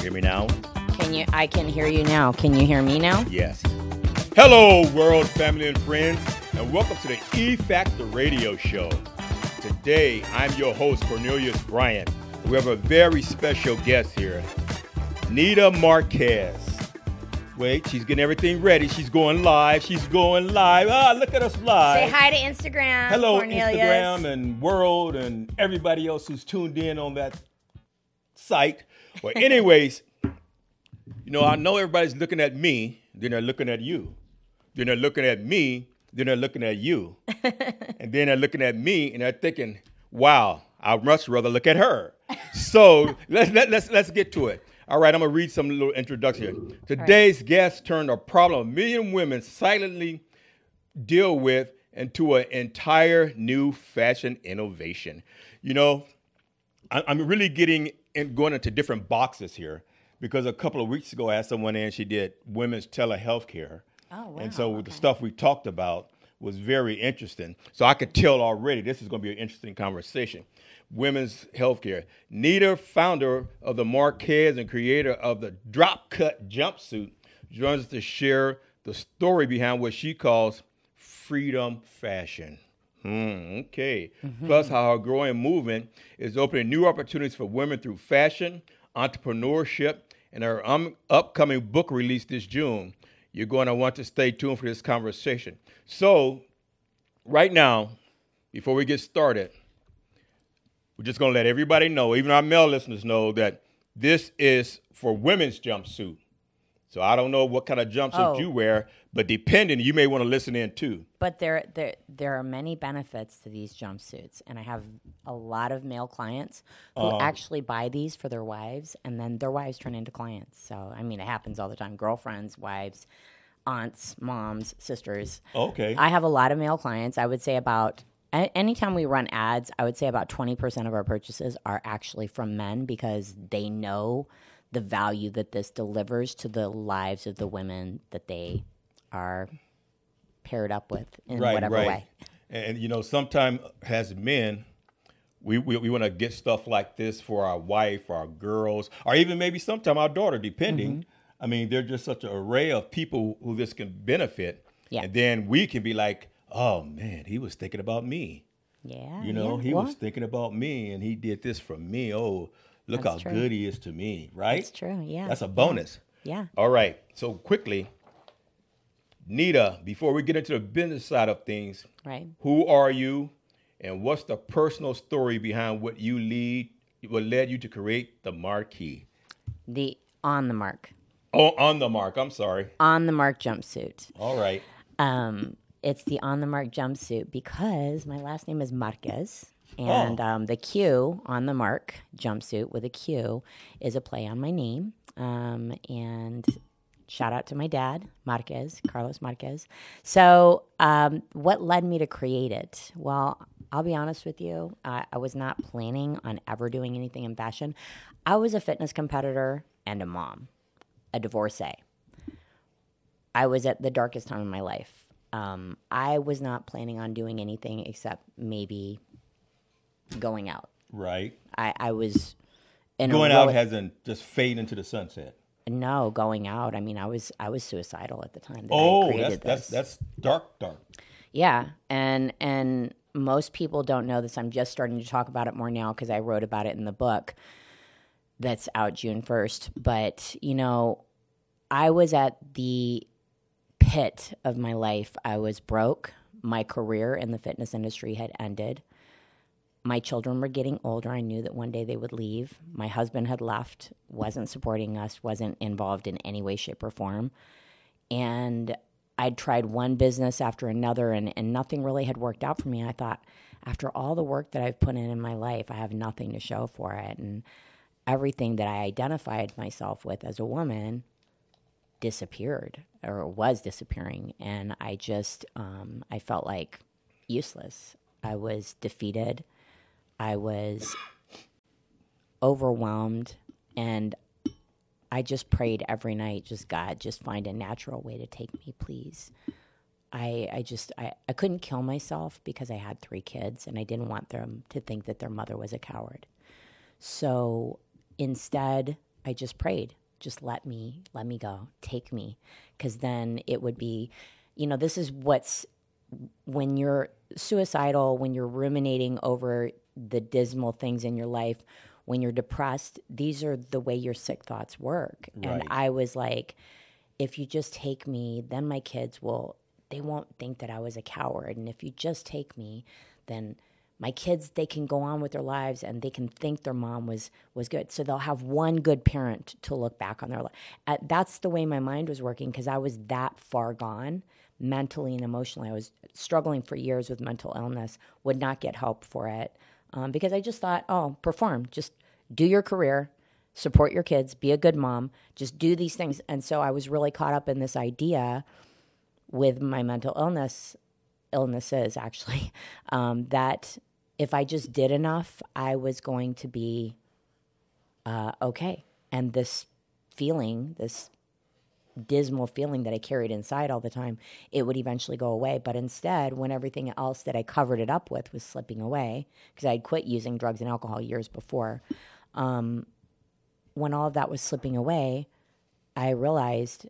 hear me now? I can hear you now. Can you hear me now? Yes. Hello, world, family, and friends, and welcome to the E Factor Radio Show. Today, I'm your host, Cornelius Bryant. We have a very special guest here, Nita Marquez. Wait, she's getting everything ready. She's going live. Look at us live. Say hi to Instagram. Hello, Cornelius. Instagram and world and everybody else who's tuned in on that site. Well, anyways, I know everybody's looking at me. Then they're looking at you. Then they're looking at me. Then they're looking at you. And then they're looking at me and they're thinking, wow, I'd much rather look at her. So let's get to it. All right, I'm going to read some little introduction. Today's guest turned a problem a million women silently deal with into an entire new fashion innovation. I'm really going into different boxes here because a couple of weeks ago I had someone in, she did women's telehealth care. Oh, wow. And so the stuff we talked about was very interesting. So I could tell already this is going to be an interesting conversation. Women's healthcare. Nita, founder of the Marquez and creator of the Drop Cut Jumpsuit, joins us to share the story behind what she calls freedom fashion. Okay. Plus how her growing movement is opening new opportunities for women through fashion, entrepreneurship, and her upcoming book release this June. You're going to want to stay tuned for this conversation. So right now, before we get started, we're just going to let everybody know, even our male listeners know, that this is for women's jumpsuit. So I don't know what kind of jumpsuit you wear, but depending, you may want to listen in too. But there are many benefits to these jumpsuits, and I have a lot of male clients who actually buy these for their wives, and then their wives turn into clients. So, it happens all the time. Girlfriends, wives, aunts, moms, sisters. Okay. I have a lot of male clients. I would say anytime we run ads, I would say about 20% of our purchases are actually from men because they know the value that this delivers to the lives of the women that they are paired up with in whatever way. And, sometimes as men, we want to get stuff like this for our wife, our girls, or even maybe sometime our daughter, depending. They're just such an array of people who this can benefit. Yeah. And then we can be like, oh, man, he was thinking about me. Yeah. He was thinking about me, and he did this for me. Oh, look how good he is to me, right? That's true, yeah. That's a bonus. Yeah. All right. So quickly, Nita, before we get into the business side of things, right? Who are you, and what's the personal story behind what led you to create the Marquee? The On the Mark. Oh, On the Mark. I'm sorry. On the Mark jumpsuit. All right. It's the On the Mark jumpsuit because my last name is Marquez. And the Q, On the Mark jumpsuit with a Q, is a play on my name. And shout out to my dad, Marquez, Carlos Marquez. So what led me to create it? Well, I'll be honest with you. I was not planning on ever doing anything in fashion. I was a fitness competitor and a mom, a divorcee. I was at the darkest time of my life. I was not planning on doing anything except maybe going out. Right. I was in going out hasn't just fade into the sunset. No, going out. I was suicidal at the time that I created this. That's dark. Yeah, and most people don't know this. I'm just starting to talk about it more now because I wrote about it in the book that's out June 1st. But I was at the pit of my life. I was broke. My career in the fitness industry had ended. My children were getting older. I knew that one day they would leave. My husband had left, wasn't supporting us, wasn't involved in any way, shape, or form. And I'd tried one business after another, and nothing really had worked out for me. And I thought, after all the work that I've put in my life, I have nothing to show for it. And everything that I identified myself with as a woman disappeared or was disappearing. And I just, I felt like useless. I was defeated. I was overwhelmed, and I just prayed every night, just God, just find a natural way to take me, please. I couldn't kill myself because I had 3 kids, and I didn't want them to think that their mother was a coward. So instead, just prayed, just let me go, take me. Because then it would be, this is when you're suicidal, when you're ruminating over the dismal things in your life, when you're depressed, these are the way your sick thoughts work. Right. And I was like, if you just take me, then my kids they won't think that I was a coward. And if you just take me, then my kids, they can go on with their lives and they can think their mom was good. So they'll have one good parent to look back on their life. That's the way my mind was working, because I was that far gone mentally and emotionally. I was struggling for years with mental illness, would not get help for it, because I just thought, perform. Just do your career, support your kids, be a good mom, just do these things. And so I was really caught up in this idea with my mental illnesses actually, that if I just did enough, I was going to be okay. And this feeling, this dismal feeling that I carried inside all the time, it would eventually go away. But instead, when everything else that I covered it up with was slipping away, because I had quit using drugs and alcohol years before, when all of that was slipping away, I realized,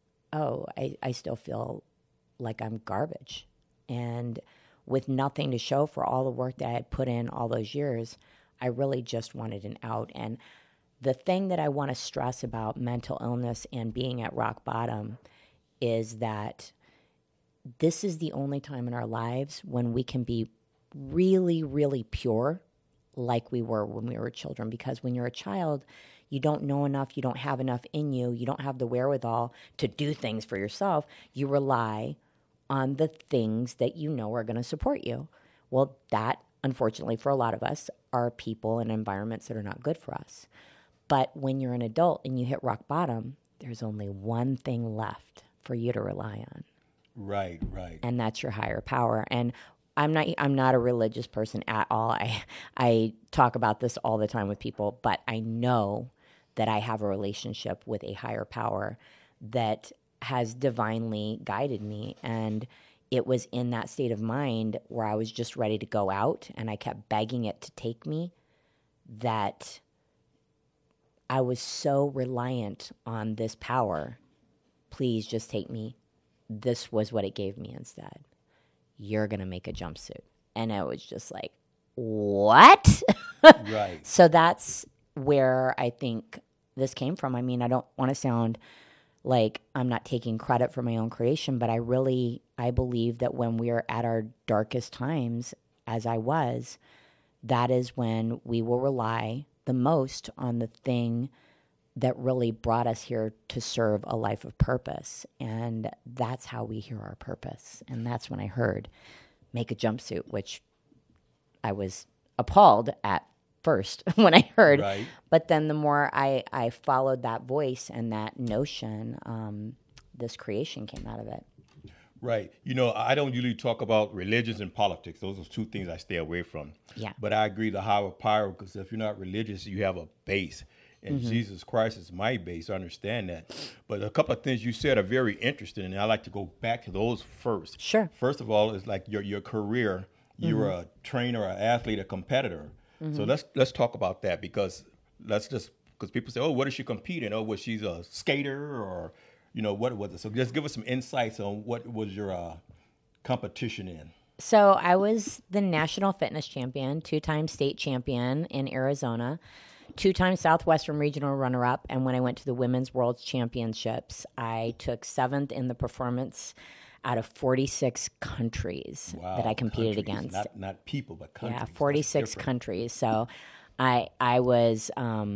I still feel like I'm garbage. And with nothing to show for all the work that I had put in all those years, I really just wanted an out. And the thing that I want to stress about mental illness and being at rock bottom is that this is the only time in our lives when we can be really, really pure like we were when we were children. Because when you're a child, you don't know enough, you don't have enough in you, you don't have the wherewithal to do things for yourself. You rely on the things that you know are going to support you. Well, that, unfortunately, for a lot of us, are people and environments that are not good for us. But when you're an adult and you hit rock bottom, there's only one thing left for you to rely on. Right. And that's your higher power. And I'm not a religious person at all. I talk about this all the time with people, but I know that I have a relationship with a higher power that has divinely guided me. And it was in that state of mind where I was just ready to go out and I kept begging it to take me, that I was so reliant on this power. Please just take me. This was what it gave me instead. You're going to make a jumpsuit. And I was just like, what? Right. So that's where I think this came from. I mean, I don't want to sound like I'm not taking credit for my own creation, but I believe that when we are at our darkest times, as I was, that is when we will rely the most on the thing that really brought us here to serve a life of purpose. And that's how we hear our purpose. And that's when I heard make a jumpsuit, which I was appalled at first when I heard. Right. But then the more I followed that voice and that notion, this creation came out of it. Right. I don't usually talk about religions and politics. Those are two things I stay away from. Yeah. But I agree the higher power, because if you're not religious, you have a base. And Jesus Christ is my base. I understand that. But a couple of things you said are very interesting, and I like to go back to those first. Sure. First of all, it's like your career. You're a trainer, an athlete, a competitor. So let's talk about that, because people say, what does she compete in? Oh, was she's a skater, or what was it? So just give us some insights on what was your competition in. So I was the national fitness champion, 2-time state champion in Arizona, 2-time Southwestern regional runner-up, and when I went to the Women's World Championships, I took 7th in the performance out of 46 countries that I competed against. Not people, but countries. Yeah, 46 countries. So I was,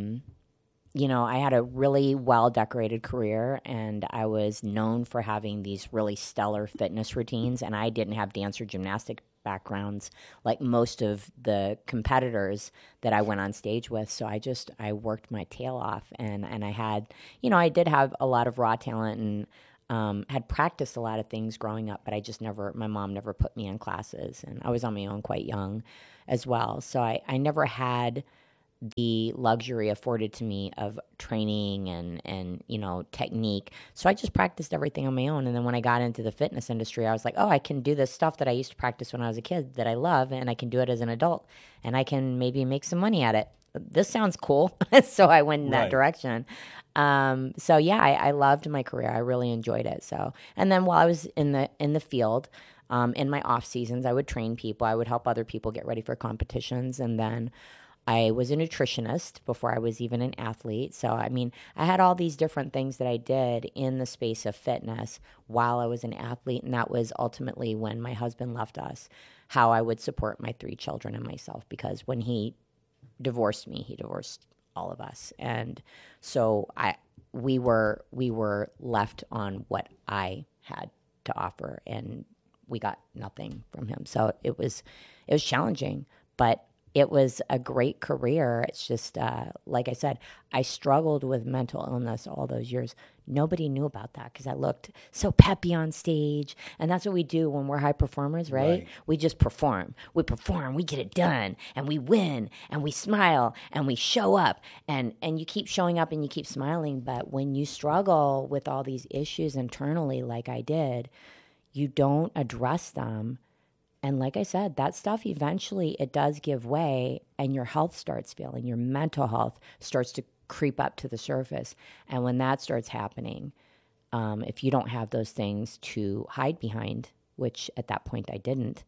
I had a really well-decorated career, and I was known for having these really stellar fitness routines, and I didn't have dance or gymnastic backgrounds like most of the competitors that I went on stage with. So I worked my tail off, and I had, I did have a lot of raw talent and had practiced a lot of things growing up, but my mom never put me in classes, and I was on my own quite young as well. So I never had the luxury afforded to me of training and technique. So I just practiced everything on my own. And then when I got into the fitness industry, I was like, I can do this stuff that I used to practice when I was a kid that I love, and I can do it as an adult, and I can maybe make some money at it. this sounds cool. So I went in that Right. direction. So yeah, I loved my career. I really enjoyed it. So, and then while I was in the field, in my off seasons, I would train people. I would help other people get ready for competitions. And then I was a nutritionist before I was even an athlete. So, I mean, I had all these different things that I did in the space of fitness while I was an athlete. And that was ultimately when my husband left us, how I would support my 3 children and myself. Because when he divorced me, he divorced all of us. And so we were left on what I had to offer, and we got nothing from him. So it was challenging, but it was a great career. It's just, like I said, I struggled with mental illness all those years. Nobody knew about that because I looked so peppy on stage. And that's what we do when we're high performers, right? We just perform. We perform, we get it done, and we win, and we smile, and we show up. And you keep showing up and you keep smiling. But when you struggle with all these issues internally, like I did, you don't address them. And like I said, that stuff eventually it does give way, and your health starts failing. Your mental health starts to creep up to the surface. And when that starts happening, if you don't have those things to hide behind, which at that point I didn't,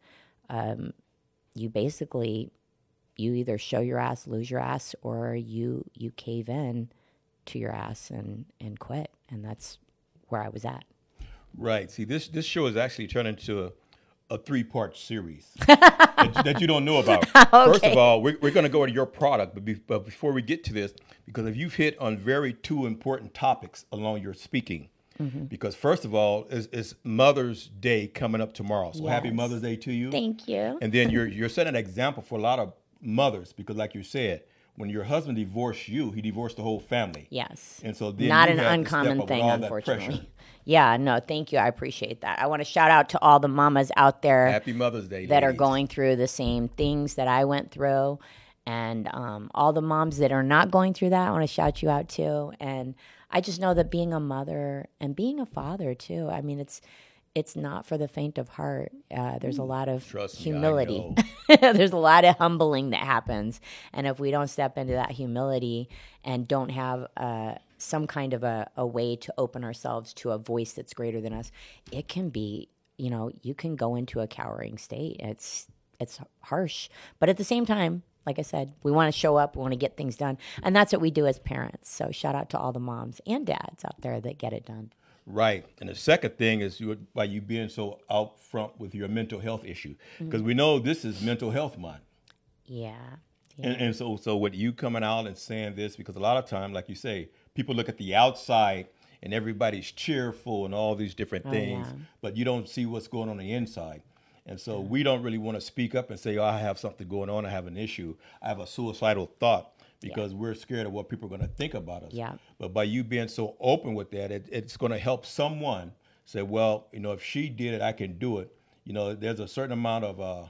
you basically, you either show your ass, lose your ass, or you cave in to your ass and quit. And that's where I was at. Right. See, this show is actually turned into a 3-part series that you don't know about. First of all, we're going to go to your product, but before we get to this, because if you've hit on very 2 important topics along your speaking, because first of all, is Mother's Day coming up tomorrow. So happy Yes. Mother's Day to you. Thank you. And then you're setting an example for a lot of mothers, because like you said, when your husband divorced you, he divorced the whole family. Yes. And so then not you an had to step uncommon up with thing, all that unfortunately. pressure. Yeah, no, thank you. I appreciate that. I want to shout out to all the mamas out there Happy Mother's Day, that are ladies. going through the same things that I went through. And all the moms that are not going through that, I want to shout you out too. And I just know that being a mother and being a father too, I mean, it's not for the faint of heart. There's a lot of Trust me, humility. I know. There's a lot of humbling that happens. And if we don't step into that humility and don't have some kind of a way to open ourselves to a voice that's greater than us, it can be, you can go into a cowering state. It's harsh. But at the same time, like I said, we want to show up, we want to get things done. And that's what we do as parents. So shout out to all the moms and dads out there that get it done. Right. And the second thing is by you being so out front with your mental health issue, because we know this is Mental Health Month. Yeah. And so with you coming out and saying this, because a lot of time, like you say, people look at the outside and everybody's cheerful and all these different things, but you don't see what's going on the inside. And so we don't really want to speak up and say, oh, I have something going on, I have an issue, I have a suicidal thought, because we're scared of what people are going to think about us. Yeah. But by you being so open with that, it's going to help someone say, well, if she did it, I can do it. There's a certain amount of,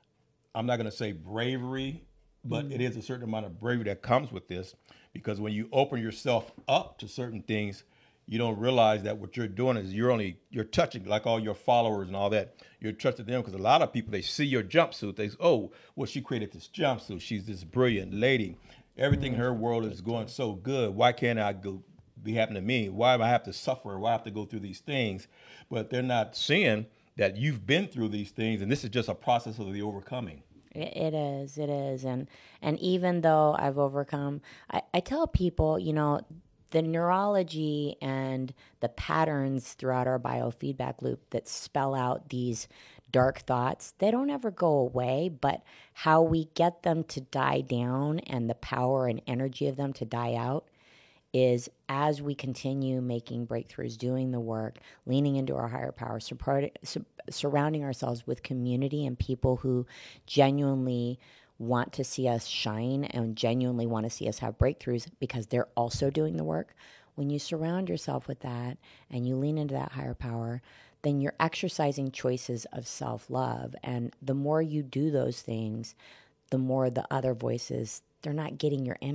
I'm not going to say bravery, but it is a certain amount of bravery that comes with this, because when you open yourself up to certain things, you don't realize that what you're doing is you're touching, like all your followers and all that. You're touching them, because a lot of people, they see your jumpsuit. They say, oh, well, she created this jumpsuit. She's this brilliant lady. Everything in her world is going so good. Why can't I be happening to me? Why do I have to suffer? Why I have to go through these things? But they're not seeing that you've been through these things, and this is just a process of the overcoming. It is. And even though I've overcome, I tell people, the neurology and the patterns throughout our biofeedback loop that spell out these dark thoughts, they don't ever go away, but how we get them to die down and the power and energy of them to die out is as we continue making breakthroughs, doing the work, leaning into our higher power, surrounding ourselves with community and people who genuinely want to see us shine and genuinely want to see us have breakthroughs because they're also doing the work. When you surround yourself with that and you lean into that higher power, then you're exercising choices of self-love. And the more you do those things, the more the other voices, they're not getting your energy.